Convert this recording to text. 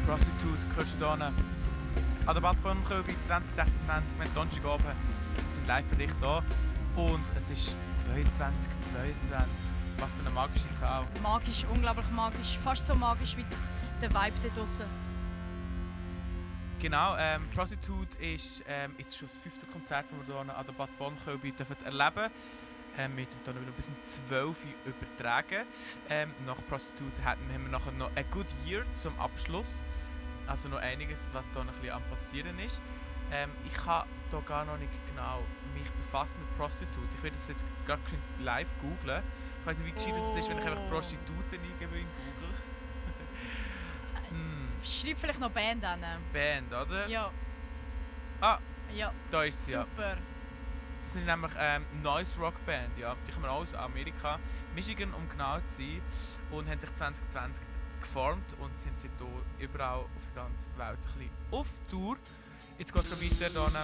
Prostitute hörst du hier an der Badborn 2026. Wir haben Donnerstagabend, sind live für dich da. Und es ist 2222. Was für eine magische Zahl. Magisch, unglaublich magisch. Fast so magisch wie der Vibe da draussen. Genau, Prostitute ist jetzt schon das 5. Konzert, das wir hier an der Bad Bonn erleben dürfen. Wir dürfen noch bis um 12 Uhr übertragen. Nach Prostitute haben wir nachher noch A Good Year zum Abschluss. Also noch einiges, was da noch ein bisschen am passieren ist. Ich habe hier gar noch nicht genau mich befasst mit Prostitute. Ich werde das jetzt gerade live googlen. Ich weiß nicht, wie gescheit es ist, wenn ich einfach Prostituten eingebe in Google. Schreib vielleicht noch Band an. Band, oder? Ja. Ah, ja. Da ist sie, ja. Super. Das sind nämlich Noise Rock Band, ja. Die kommen aus Amerika, Michigan, um genau zu sein, und haben sich 2020 geformt und sind seitdem überall auf der ganzen Welt ein bisschen auf Tour. Jetzt geht es weiter hier